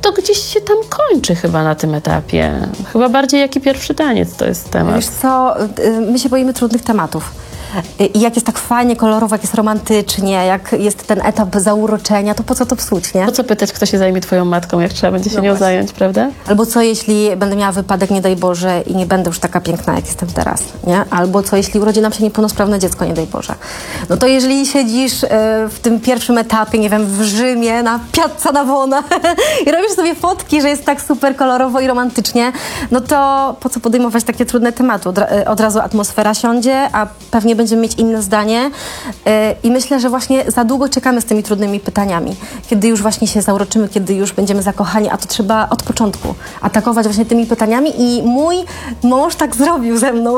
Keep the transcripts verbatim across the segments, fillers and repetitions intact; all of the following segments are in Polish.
to gdzieś się tam kończy chyba na tym etapie. Chyba bardziej jaki pierwszy taniec to jest temat. Wiesz co, my się boimy trudnych tematów. I jak jest tak fajnie, kolorowo, jak jest romantycznie, jak jest ten etap zauroczenia, to po co to psuć, nie? Po co pytać, kto się zajmie twoją matką, jak trzeba będzie się No nią właśnie. zająć, prawda? Albo co, jeśli będę miała wypadek, nie daj Boże, i nie będę już taka piękna, jak jestem teraz, nie? Albo co, jeśli urodzi nam się niepełnosprawne dziecko, nie daj Boże. No to jeżeli siedzisz y, w tym pierwszym etapie, nie wiem, w Rzymie, na Piazza Navona i robisz sobie fotki, że jest tak super kolorowo i romantycznie, no to po co podejmować takie trudne tematy? Od, od razu atmosfera siądzie, a pewnie będziemy mieć inne zdanie. Y, I myślę, że właśnie za długo czekamy z tymi trudnymi pytaniami. Kiedy już właśnie się zauroczymy, kiedy już będziemy zakochani, a to trzeba od początku atakować właśnie tymi pytaniami i mój mąż tak zrobił ze mną.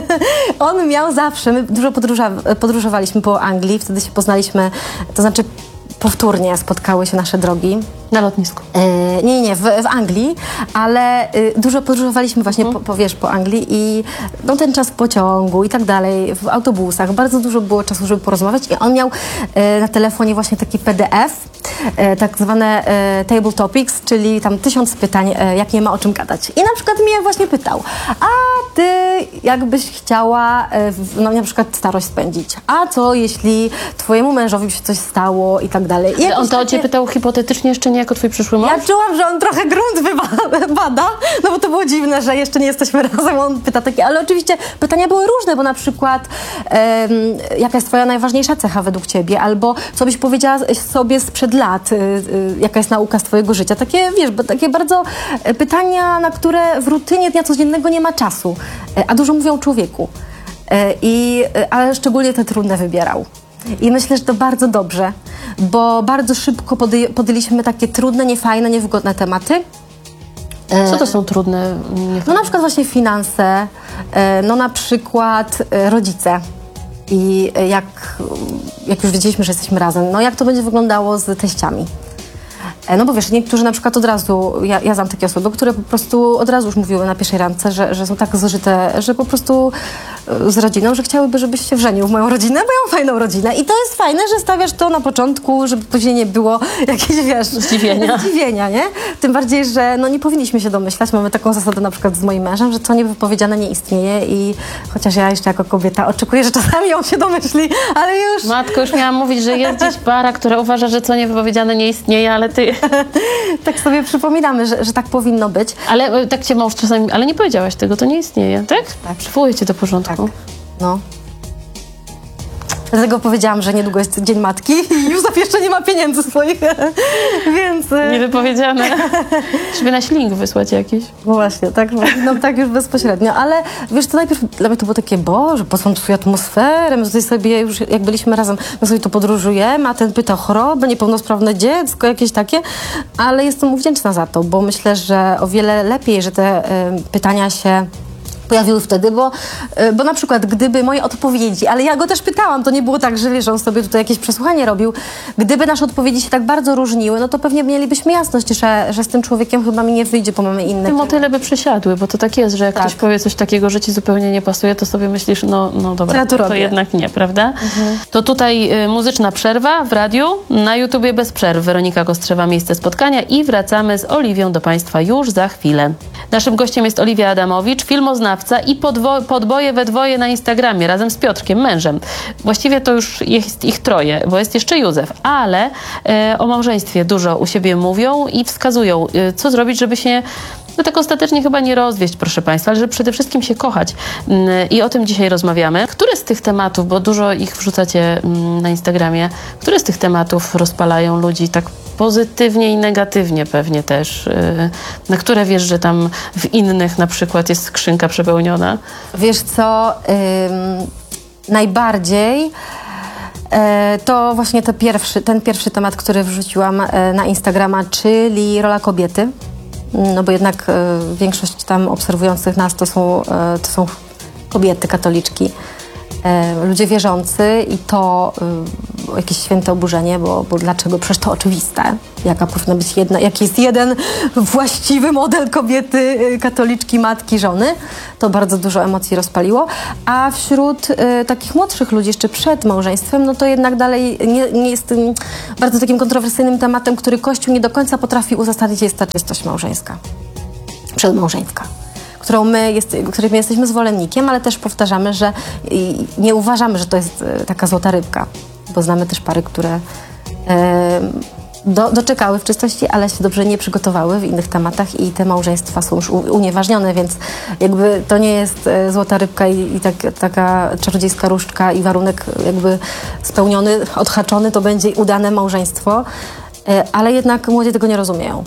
On miał zawsze, my dużo podróża- podróżowaliśmy po Anglii, wtedy się poznaliśmy, to znaczy powtórnie spotkały się nasze drogi. Na lotnisku. E, nie, nie, w, w Anglii, ale y, dużo podróżowaliśmy właśnie po, po, wiesz, po Anglii i no, ten czas w pociągu i tak dalej, w autobusach, bardzo dużo było czasu, żeby porozmawiać i on miał e, na telefonie właśnie taki P D F, e, tak zwane e, table topics, czyli tam tysiąc pytań, e, jak nie ma o czym gadać. I na przykład mnie właśnie pytał, a ty jakbyś chciała e, w, no, na przykład starość spędzić, a co jeśli twojemu mężowi się coś stało i tak dalej. I Ale on jakieś to o takie- cię pytał hipotetycznie jeszcze nie jako twój przyszły mąż? Ja czułam, że on trochę grunt wyba- bada, no bo to było dziwne, że jeszcze nie jesteśmy razem, on pyta takie, ale oczywiście pytania były różne, bo na przykład em, jaka jest twoja najważniejsza cecha według ciebie, albo co byś powiedziała sobie sprzed lat, y, y, jaka jest nauka z twojego życia. Takie, wiesz, bo takie bardzo e, pytania, na które w rutynie dnia codziennego nie ma czasu, e, a dużo mówią o człowieku. E, i, e, ale szczególnie te trudne wybierał. I myślę, że to bardzo dobrze, bo bardzo szybko podej- podjęliśmy takie trudne, niefajne, niewygodne tematy. Co to są trudne? Nie... No na przykład właśnie finanse, e, no na przykład e, rodzice. I e, jak, jak już wiedzieliśmy, że jesteśmy razem, no jak to będzie wyglądało z teściami. E, No bo wiesz, niektórzy na przykład od razu, ja, ja znam takie osoby, które po prostu od razu już mówiły na pierwszej randce, że, że są tak zużyte, że po prostu e, z rodziną, że chciałyby, żebyś się wrzenił w moją rodzinę, bo ja mam fajną rodzinę. I to jest fajne, że stawiasz to na początku, żeby później nie było jakiegoś, wiesz... Zdziwienia. Zdziwienia, nie? Tym bardziej, że no nie powinniśmy się domyślać. Mamy taką zasadę na przykład z moim mężem, że co niewypowiedziane nie istnieje i chociaż ja jeszcze jako kobieta oczekuję, że czasami on się domyśli, ale już... Matko, już miałam mówić, że jest gdzieś para, która uważa, że co niewypowiedziane nie istnieje, ale ty... Tak sobie przypominamy, że, że tak powinno być. Ale e, tak cię mąż czasami... Ale nie powiedziałaś tego, to nie istnieje, tak? Tak. Przywołuję cię do porządku. Tak. No. Dlatego powiedziałam, że niedługo jest Dzień Matki i Józef jeszcze nie ma pieniędzy swoich, więc... Niewypowiedziane. Żeby na link wysłać jakiś. No właśnie, tak, no tak już bezpośrednio, ale wiesz, to najpierw dla mnie to było takie, Boże, po co mam swoją atmosferę, my tutaj sobie już, jak byliśmy razem, my sobie tu podróżujemy, a ten pyta o chorobę, niepełnosprawne dziecko, jakieś takie, ale jestem mu wdzięczna za to, bo myślę, że o wiele lepiej, że te y, pytania się pojawiły wtedy, bo, y, bo na przykład gdyby moje odpowiedzi, ale ja go też pytałam, to nie było tak, że wiesz, on sobie tutaj jakieś przesłuchanie robił, gdyby nasze odpowiedzi się tak bardzo różniły, no to pewnie mielibyśmy jasność, że, że z tym człowiekiem chyba mi nie wyjdzie, bo mamy inne... Te motyle by przesiadły, bo to tak jest, że jak Tak. ktoś powie coś takiego, że ci zupełnie nie pasuje, to sobie myślisz, no, no dobra, Co ja tu to, to robię? jednak nie, prawda? To tutaj y, muzyczna przerwa w radiu, na YouTubie bez przerw. Weronika Kostrzewa, Miejsce spotkania i wracamy z Oliwią do Państwa już za chwilę. Naszym gościem jest Oliwia Adamowicz, filmoznawca i podwo- podboje we dwoje na Instagramie razem z Piotrkiem, mężem. Właściwie to już jest ich troje, bo jest jeszcze Józef, ale e, o małżeństwie dużo u siebie mówią i wskazują, e, co zrobić, żeby się no tak ostatecznie chyba nie rozwieść, proszę Państwa, ale żeby przede wszystkim się kochać. Mm, I o tym dzisiaj rozmawiamy. Które z tych tematów, bo dużo ich wrzucacie mm, na Instagramie, które z tych tematów rozpalają ludzi tak pozytywnie i negatywnie pewnie też? Yy, na które wiesz, że tam w innych na przykład jest skrzynka przepełniona? Wiesz co, ym, najbardziej e, to właśnie te pierwszy, ten pierwszy temat, który wrzuciłam e, na Instagrama, czyli rola kobiety. No bo jednak e, większość tam obserwujących nas to są, e, to są kobiety, katoliczki, e, ludzie wierzący i to jakieś święte oburzenie, bo, bo dlaczego? Przecież to oczywiste. Jaka powinna być jedna, jaki jest jeden właściwy model kobiety, y, katoliczki, matki, żony. To bardzo dużo emocji rozpaliło. A wśród y, takich młodszych ludzi jeszcze przed małżeństwem, no to jednak dalej nie, nie jest y, bardzo takim kontrowersyjnym tematem, który Kościół nie do końca potrafi uzasadnić, jest ta czystość małżeńska. Przedmałżeńska. Którą my jest, której my jesteśmy zwolennikiem, ale też powtarzamy, że i nie uważamy, że to jest y, taka złota rybka, bo znamy też pary, które y, do, doczekały w czystości, ale się dobrze nie przygotowały w innych tematach i te małżeństwa są już u, unieważnione, więc jakby to nie jest y, złota rybka i, i tak, taka czarodziejska różdżka i warunek jakby spełniony, odhaczony, to będzie udane małżeństwo, y, ale jednak młodzi tego nie rozumieją.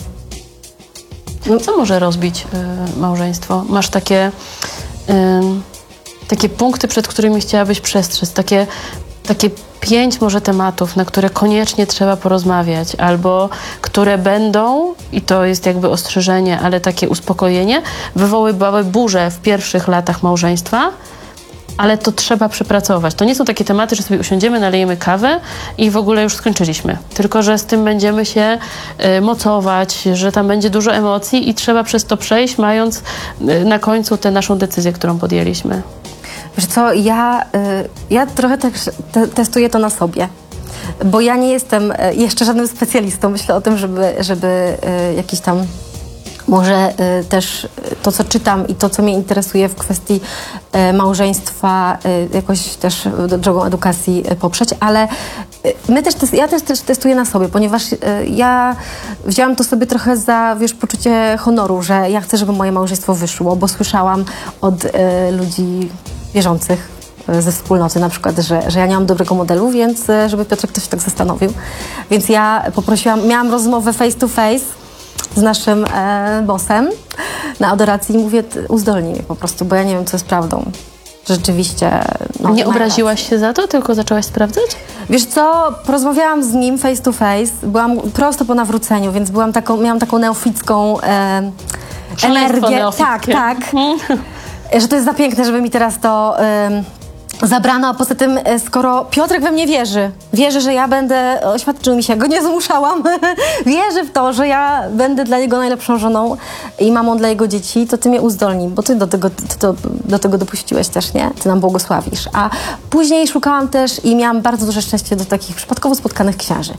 Co może rozbić y, małżeństwo? Masz takie, y, takie punkty, przed którymi chciałabyś przestrzec, takie, takie pięć może tematów, na które koniecznie trzeba porozmawiać, albo które będą, i to jest jakby ostrzeżenie, ale takie uspokojenie, wywoływały burzę w pierwszych latach małżeństwa, ale to trzeba przepracować. To nie są takie tematy, że sobie usiądziemy, nalejemy kawę i w ogóle już skończyliśmy. Tylko że z tym będziemy się y, mocować, że tam będzie dużo emocji i trzeba przez to przejść, mając y, na końcu tę naszą decyzję, którą podjęliśmy. Wiesz co, ja, y, ja trochę też te, testuję to na sobie. Bo ja nie jestem y, jeszcze żadnym specjalistą. Myślę o tym, żeby, żeby y, jakiś tam może y, też to, co czytam i to, co mnie interesuje w kwestii y, małżeństwa, y, jakoś też drogą edukacji y, poprzeć, ale y, my też, ja też, też testuję na sobie, ponieważ y, ja wzięłam to sobie trochę za, wiesz, poczucie honoru, że ja chcę, żeby moje małżeństwo wyszło, bo słyszałam od y, ludzi wierzących y, ze wspólnoty na przykład, że, że ja nie mam dobrego modelu, więc y, żeby Piotrek też się tak zastanowił. Więc ja poprosiłam, miałam rozmowę face to face z naszym e, bossem na adoracji i mówię, uzdolnij mnie po prostu, bo ja nie wiem, co jest prawdą. Rzeczywiście... No, nie obraziłaś się za to, tylko zaczęłaś sprawdzać? Wiesz co, porozmawiałam z nim face to face, byłam prosto po nawróceniu, więc byłam taką, miałam taką neoficką e, energię. Tak, tak. Że to jest za piękne, żeby mi teraz to... E, zabrano, a poza tym, skoro Piotrek we mnie wierzy, wierzy, że ja będę, oświadczył mi się, go nie zmuszałam, wierzy w to, że ja będę dla niego najlepszą żoną i mamą dla jego dzieci, to ty mnie uzdolnij, bo ty do tego, ty to, do tego dopuściłeś też, nie? Ty nam błogosławisz. A później szukałam też i miałam bardzo duże szczęście do takich przypadkowo spotkanych księży.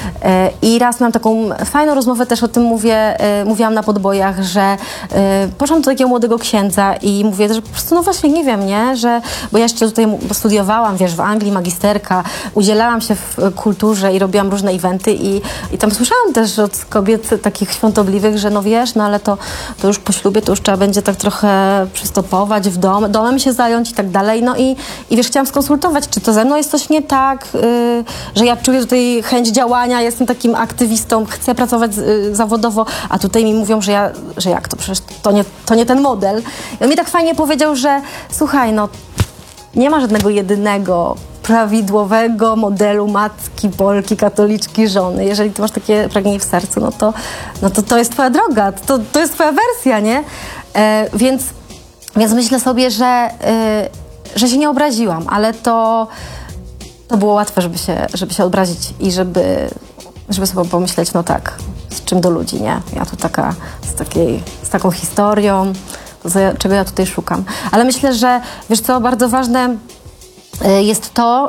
I raz miałam taką fajną rozmowę, też o tym mówię, mówiłam na podbojach, że poszłam do takiego młodego księdza i mówię, że po prostu, no właśnie, nie wiem, nie? Że, bo ja jeszcze tutaj bo studiowałam, wiesz, w Anglii, magisterka, udzielałam się w kulturze i robiłam różne eventy i, i tam słyszałam też od kobiet takich świątobliwych, że no wiesz, no ale to, to już po ślubie to już trzeba będzie tak trochę przystopować w dom, domem się zająć i tak dalej, no i, i wiesz, chciałam skonsultować, czy to ze mną jest coś nie tak, yy, że ja czuję tutaj chęć działania, jestem takim aktywistą, chcę pracować yy, zawodowo, a tutaj mi mówią, że ja, że jak to, przecież to nie, to nie ten model. I on mi tak fajnie powiedział, że słuchaj, no nie ma żadnego jedynego, prawidłowego modelu matki, Polki, katoliczki, żony. Jeżeli ty masz takie pragnienie w sercu, no to, no to, to jest twoja droga, to, to jest twoja wersja, nie? E, więc, więc myślę sobie, że, e, że się nie obraziłam, ale to, to było łatwe, żeby się, żeby się obrazić i żeby, żeby sobie pomyśleć, no tak, z czym do ludzi, nie? Ja tu taka, z, takiej, z taką historią, czego ja tutaj szukam. Ale myślę, że wiesz co, bardzo ważne jest to,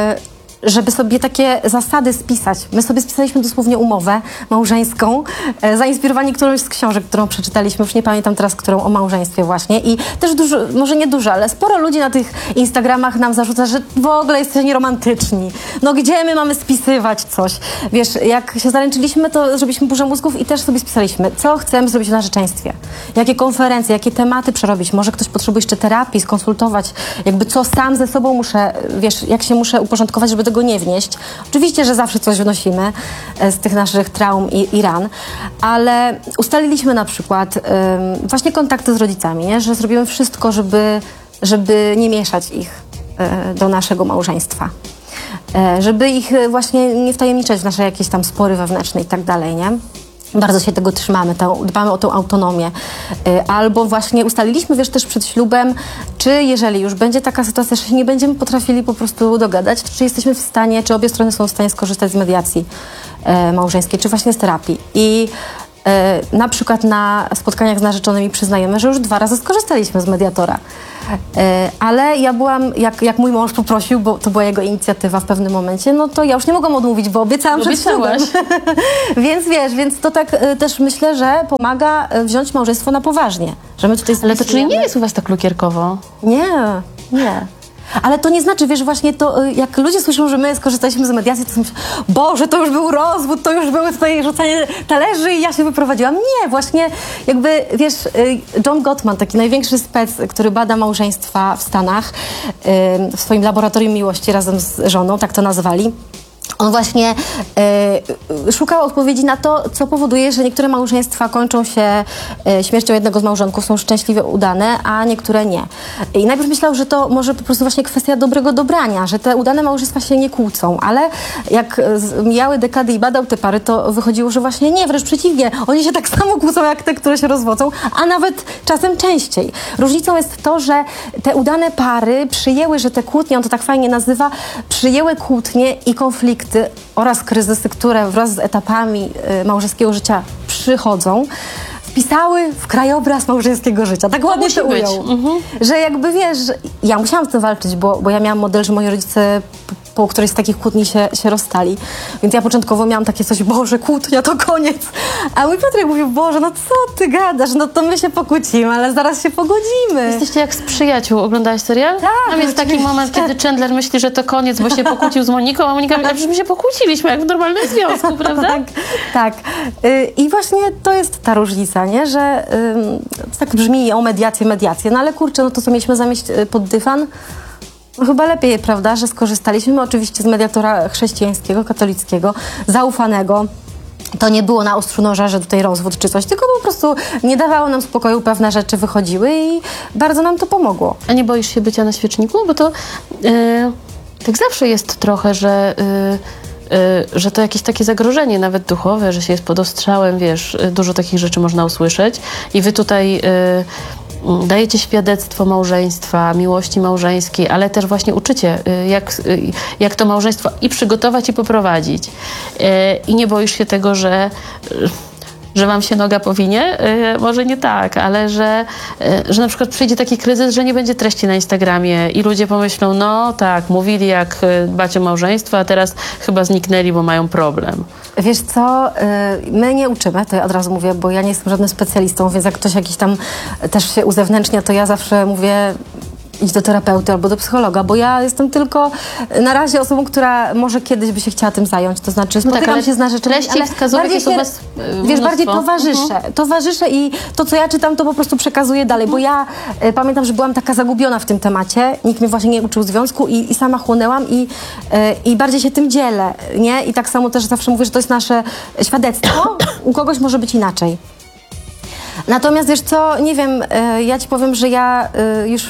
żeby sobie takie zasady spisać. My sobie spisaliśmy dosłownie umowę małżeńską, zainspirowani którąś z książek, którą przeczytaliśmy, już nie pamiętam teraz, którą o małżeństwie właśnie. I też dużo, może nie dużo, ale sporo ludzi na tych Instagramach nam zarzuca, że w ogóle jesteście nieromantyczni. No gdzie my mamy spisywać coś? Wiesz, jak się zaręczyliśmy, to zrobiliśmy burzę mózgów i też sobie spisaliśmy, co chcemy zrobić w narzeczeństwie. Jakie konferencje, jakie tematy przerobić. Może ktoś potrzebuje jeszcze terapii, skonsultować, jakby co sam ze sobą muszę, wiesz, jak się muszę uporządkować, żeby tego nie wnieść. Oczywiście, że zawsze coś wnosimy z tych naszych traum i, i ran, ale ustaliliśmy na przykład um, właśnie kontakty z rodzicami, nie? Że zrobimy wszystko, żeby, żeby nie mieszać ich e, do naszego małżeństwa. E, żeby ich właśnie nie wtajemniczać w nasze jakieś tam spory wewnętrzne i tak dalej, nie? Bardzo się tego trzymamy, ta, dbamy o tą autonomię. Y, albo właśnie ustaliliśmy, wiesz, też przed ślubem, czy jeżeli już będzie taka sytuacja, że się nie będziemy potrafili po prostu dogadać, czy jesteśmy w stanie, czy obie strony są w stanie skorzystać z mediacji y, małżeńskiej, czy właśnie z terapii. I y, na przykład na spotkaniach z narzeczonymi przyznajemy, że już dwa razy skorzystaliśmy z mediatora. E, ale ja byłam, jak, jak mój mąż poprosił, bo to była jego inicjatywa w pewnym momencie, no to ja już nie mogłam odmówić, bo obiecałam przed ślubem. Więc wiesz, więc to tak e, też myślę, że pomaga e, wziąć małżeństwo na poważnie. Że my tutaj Ale to czyli nie jest u was tak lukierkowo? Nie, nie. Ale to nie znaczy, wiesz, właśnie to, y, jak ludzie słyszą, że my skorzystaliśmy z mediacji, to myślą, Boże, to już był rozwód, to już były tutaj rzucanie talerzy i ja się wyprowadziłam. Nie, właśnie jakby, wiesz, y, John Gottman, taki największy spec, który bada małżeństwa w Stanach, y, w swoim laboratorium miłości razem z żoną, tak to nazwali. On właśnie e, szukał odpowiedzi na to, co powoduje, że niektóre małżeństwa kończą się e, śmiercią jednego z małżonków, są szczęśliwie udane, a niektóre nie. I najpierw myślał, że to może po prostu właśnie kwestia dobrego dobrania, że te udane małżeństwa się nie kłócą, ale jak z, mijały dekady i badał te pary, to wychodziło, że właśnie nie, wręcz przeciwnie. Oni się tak samo kłócą, jak te, które się rozwodzą, a nawet czasem częściej. Różnicą jest to, że te udane pary przyjęły, że te kłótnie, on to tak fajnie nazywa, przyjęły kłótnie i konflikty oraz kryzysy, które wraz z etapami y, małżeńskiego życia przychodzą, wpisały w krajobraz małżeńskiego życia. Tak ładnie to ujął. Mhm. Że jakby wiesz, ja musiałam z tym walczyć, bo, bo ja miałam model, że moi rodzice po którejś z takich kłótni się, się rozstali. Więc ja początkowo miałam takie coś, Boże, kłótnia to koniec. A mój Piotrek mówił, Boże, no co ty gadasz, no to my się pokłócimy, ale zaraz się pogodzimy. Jesteście jak z przyjaciół. Oglądałaś serial? Tak. Tam jest taki moment, kiedy Chandler myśli, że to koniec, bo się pokłócił z Moniką, a Monika mówi, a przecież my się pokłóciliśmy, jak w normalnym związku, prawda? Tak, tak. Yy, I właśnie to jest ta różnica, nie? Że yy, tak brzmi o mediację, mediację, no ale kurczę, no to co mieliśmy zamieść pod dywan, no chyba lepiej, prawda, że skorzystaliśmy my oczywiście z mediatora chrześcijańskiego, katolickiego, zaufanego. To nie było na ostrzu noża, że tutaj rozwód czy coś, tylko po prostu nie dawało nam spokoju, pewne rzeczy wychodziły i bardzo nam to pomogło. A nie boisz się bycia na świeczniku? Bo to yy, tak zawsze jest trochę, że... Yy... że to jakieś takie zagrożenie, nawet duchowe, że się jest pod ostrzałem, wiesz, dużo takich rzeczy można usłyszeć i wy tutaj y, dajecie świadectwo małżeństwa, miłości małżeńskiej, ale też właśnie uczycie, y, jak, y, jak to małżeństwo i przygotować, i poprowadzić. Y, I nie boisz się tego, że y, że wam się noga powinie? Yy, może nie tak, ale że, yy, że na przykład przyjdzie taki kryzys, że nie będzie treści na Instagramie i ludzie pomyślą, no tak, mówili jak dbać o małżeństwo, a teraz chyba zniknęli, bo mają problem. Wiesz co, yy, my nie uczymy, to ja od razu mówię, bo ja nie jestem żadnym specjalistą, więc jak ktoś jakiś tam też się uzewnętrznia, to ja zawsze mówię, idź do terapeuty albo do psychologa, bo ja jestem tylko na razie osobą, która może kiedyś by się chciała tym zająć, to znaczy spotykam no tak, się z narzeczonymi, ale wskazówek są was yy, wiesz, bardziej towarzyszę, mhm. towarzyszę i to, co ja czytam, to po prostu przekazuję dalej, mhm. bo ja y, pamiętam, że byłam taka zagubiona w tym temacie, nikt mnie właśnie nie uczył związku i, i sama chłonęłam i, y, i bardziej się tym dzielę, nie? I tak samo też zawsze mówię, że to jest nasze świadectwo, u kogoś może być inaczej. Natomiast wiesz co, nie wiem, y, ja ci powiem, że ja y, już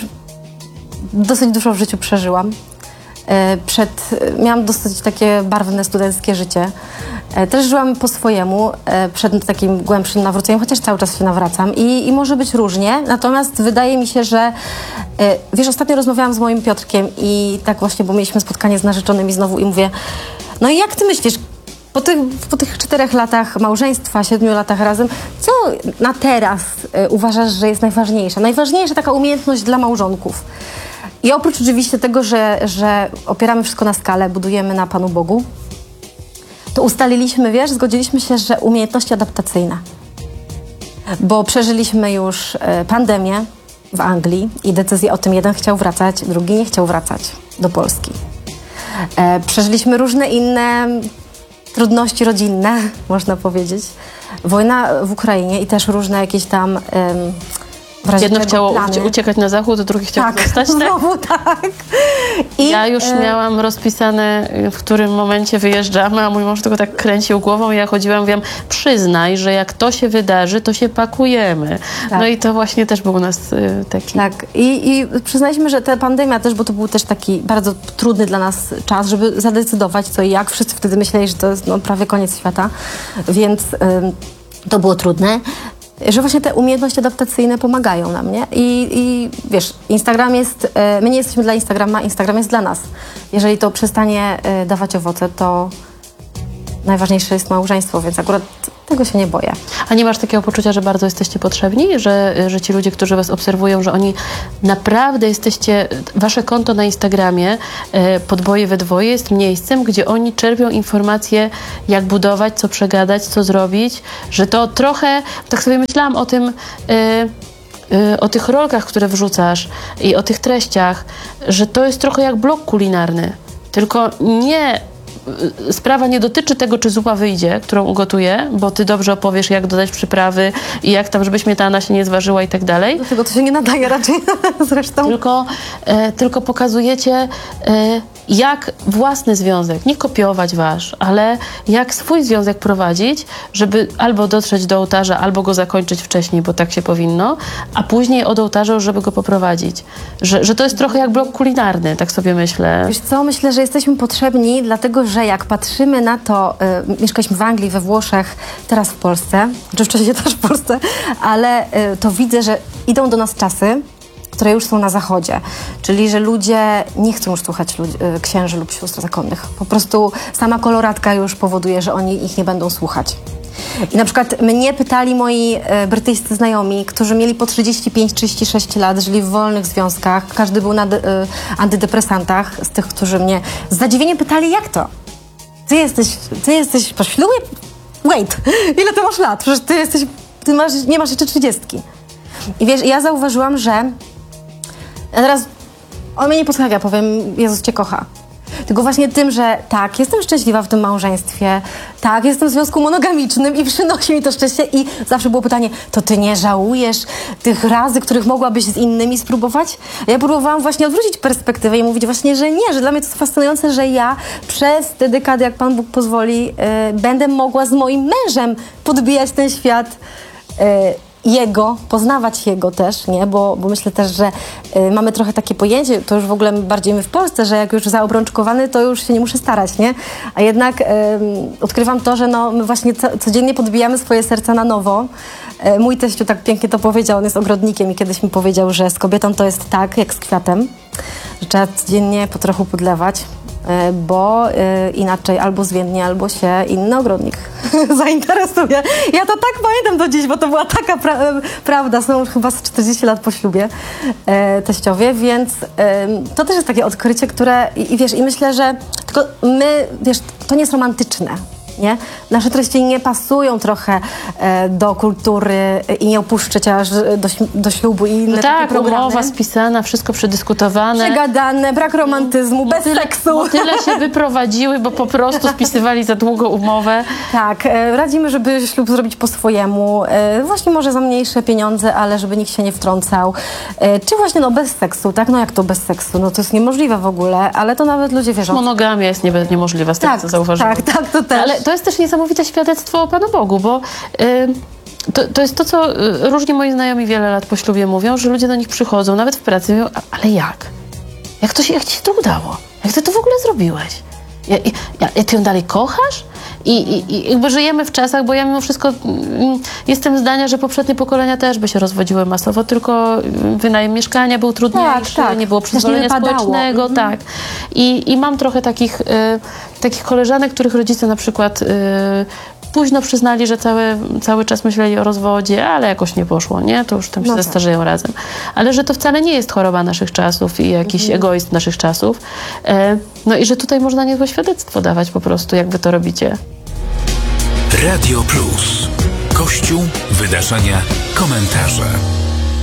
dosyć dużo w życiu przeżyłam. Przed, miałam dosyć takie barwne, studenckie życie. Też żyłam po swojemu, przed takim głębszym nawróceniem, chociaż cały czas się nawracam i, i może być różnie. Natomiast wydaje mi się, że wiesz, ostatnio rozmawiałam z moim Piotrkiem i tak właśnie, bo mieliśmy spotkanie z narzeczonymi znowu i mówię, no i jak ty myślisz, po tych, po tych czterech latach małżeństwa, siedmiu latach razem, co na teraz uważasz, że jest najważniejsze? Najważniejsza taka umiejętność dla małżonków. I oprócz oczywiście tego, że, że opieramy wszystko na skale, budujemy na Panu Bogu, to ustaliliśmy, wiesz, zgodziliśmy się, że umiejętności adaptacyjne. Bo przeżyliśmy już pandemię w Anglii i decyzję o tym, jeden chciał wracać, drugi nie chciał wracać do Polski. Przeżyliśmy różne inne trudności rodzinne, można powiedzieć. Wojna w Ukrainie i też różne jakieś tam... Um, Jedno chciało plany. uciekać na zachód, drugi chciał tak, zostać, tak? Znowu tak. I, ja już e... miałam rozpisane, w którym momencie wyjeżdżamy, a mój mąż tylko tak kręcił głową i ja chodziłam, mówiłam, przyznaj, że jak to się wydarzy, to się pakujemy. Tak. No i to właśnie też był u nas y, taki... Tak. I, I przyznaliśmy, że ta pandemia też, bo to był też taki bardzo trudny dla nas czas, żeby zadecydować co i jak. Wszyscy wtedy myśleli, że to jest no, prawie koniec świata, więc... Y, to było trudne, że właśnie te umiejętności adaptacyjne pomagają nam, nie? I, i wiesz, Instagram jest, my nie jesteśmy dla Instagrama, Instagram jest dla nas. Jeżeli to przestanie dawać owoce, to najważniejsze jest małżeństwo, więc akurat tego się nie boję. A nie masz takiego poczucia, że bardzo jesteście potrzebni? Że, że ci ludzie, którzy was obserwują, że oni naprawdę jesteście... Wasze konto na Instagramie, Podboje we dwoje, jest miejscem, gdzie oni czerpią informacje, jak budować, co przegadać, co zrobić. Że to trochę... Tak sobie myślałam o tym... o tych rolkach, które wrzucasz i o tych treściach, że to jest trochę jak blog kulinarny. Tylko nie... Sprawa nie dotyczy tego, czy zupa wyjdzie, którą ugotuję, bo ty dobrze opowiesz, jak dodać przyprawy i jak tam, żeby śmietana się nie zważyła i tak dalej. Do tego to się nie nadaje raczej zresztą. Tylko, e, tylko pokazujecie, e, jak własny związek, nie kopiować wasz, ale jak swój związek prowadzić, żeby albo dotrzeć do ołtarza, albo go zakończyć wcześniej, bo tak się powinno, a później od ołtarza, żeby go poprowadzić. Że, że to jest trochę jak blog kulinarny, tak sobie myślę. Wiesz co, myślę, że jesteśmy potrzebni, dlatego że jak patrzymy na to, y, mieszkaliśmy w Anglii, we Włoszech, teraz w Polsce, czy wcześniej też w Polsce, ale y, to widzę, że idą do nas czasy, które już są na zachodzie. Czyli, że ludzie nie chcą już słuchać ludzi, y, księży lub sióstr zakonnych. Po prostu sama koloratka już powoduje, że oni ich nie będą słuchać. I na przykład mnie pytali moi e, brytyjscy znajomi, którzy mieli po trzydzieści pięć trzydzieści sześć lat, żyli w wolnych związkach, każdy był na de, e, antydepresantach, z tych, którzy mnie z zadziwieniem pytali, jak to? Ty jesteś, ty jesteś po ślubie? Wait, ile ty masz lat? Przecież ty jesteś, ty masz, nie masz jeszcze trzydziestki. I wiesz, ja zauważyłam, że ja teraz, on mnie nie posłucha, ja powiem, Jezus cię kocha. Tylko właśnie tym, że tak, jestem szczęśliwa w tym małżeństwie, tak, jestem w związku monogamicznym i przynosi mi to szczęście i zawsze było pytanie, to ty nie żałujesz tych razy, których mogłabyś z innymi spróbować? Ja próbowałam właśnie odwrócić perspektywę i mówić właśnie, że nie, że dla mnie to jest fascynujące, że ja przez te dekady, jak Pan Bóg pozwoli, yy, będę mogła z moim mężem podbijać ten świat, yy, jego, poznawać jego też, nie? Bo, bo myślę też, że y, mamy trochę takie pojęcie, to już w ogóle bardziej my w Polsce, że jak już zaobrączkowany, to już się nie muszę starać, nie? A jednak y, odkrywam to, że no, my właśnie co, codziennie podbijamy swoje serca na nowo. Y, mój teściu tak pięknie to powiedział, on jest ogrodnikiem i kiedyś mi powiedział, że z kobietą to jest tak, jak z kwiatem, że trzeba codziennie po trochu podlewać, y, bo y, inaczej albo zwiędnie, albo się inny ogrodnik zainteresuje. Ja to tak pamiętam do dziś, bo to była taka pra- prawda. Są już chyba z czterdzieści lat po ślubie e, teściowie, więc e, to też jest takie odkrycie, które i, i wiesz, i myślę, że tylko my, wiesz, to nie jest romantyczne. Nie? Nasze treści nie pasują trochę e, do kultury i nie opuszczę cię aż do, do ślubu i inne no takie tak, programy. umowa spisana, wszystko przedyskutowane. Przegadane, brak romantyzmu, Bo bez tyle, seksu. Bo tyle się wyprowadziły, bo po prostu spisywali za długo umowę. Tak, e, radzimy, żeby ślub zrobić po swojemu, e, właśnie może za mniejsze pieniądze, ale żeby nikt się nie wtrącał. E, czy właśnie no bez seksu, tak? No jak to bez seksu? No to jest niemożliwe w ogóle, ale to nawet ludzie wierzą. Monogamia jest nie, niemożliwa, z tego Tak, co zauważyłam. tak, tak, to też. Ale to jest też niesamowite świadectwo o Panu Bogu, bo y, to, to jest to, co y, różni moi znajomi wiele lat po ślubie mówią, że ludzie do nich przychodzą, nawet w pracy, mówią, a, ale jak? Jak, to się, jak ci się to udało? Jak ty to w ogóle zrobiłeś? Ja, ja, ja, ty ją dalej kochasz? I, i, I jakby żyjemy w czasach, bo ja mimo wszystko mm, jestem zdania, że poprzednie pokolenia też by się rozwodziły masowo, tylko wynajem mieszkania był trudniejszy, tak, tak. nie było przyzwolenia nie społecznego, mhm. tak. I, I mam trochę takich, y, takich koleżanek, których rodzice na przykład y, późno przyznali, że cały, cały czas myśleli o rozwodzie, ale jakoś nie poszło, nie? To już tam się no zestarzeją tak. razem. Ale że to wcale nie jest choroba naszych czasów i jakiś mhm. egoizm naszych czasów. E, no i że tutaj można niezłe świadectwo dawać po prostu, jak wy to robicie. Radio Plus. Kościół, wydarzenia, komentarze.